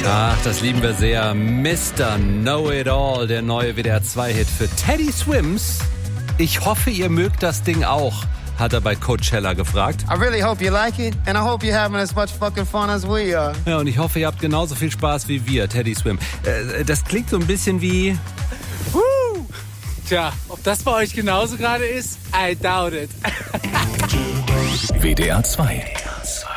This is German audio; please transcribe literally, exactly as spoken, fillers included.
Ach, das lieben wir sehr. Mister Know-It-All, der neue W D R zwei Hit für Teddy Swims. Ich hoffe, ihr mögt das Ding auch, hat er bei Coachella gefragt. I really hope you like it and I hope you're having as much fucking fun as we are. Ja, und ich hoffe, ihr habt genauso viel Spaß wie wir, Teddy Swim. Äh, das klingt so ein bisschen wie... Woo! Tja, ob das bei euch genauso gerade ist? I doubt it. W D R zwei